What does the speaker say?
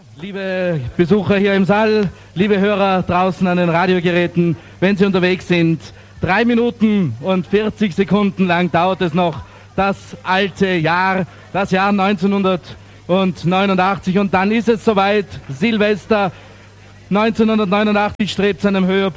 Liebe Besucher hier im Saal, liebe Hörer draußen an den Radiogeräten, wenn Sie unterwegs sind, 3 Minuten und 40 Sekunden lang dauert es noch, das alte Jahr, das Jahr 1989, und dann ist es soweit, Silvester 1989 strebt seinem Höhepunkt.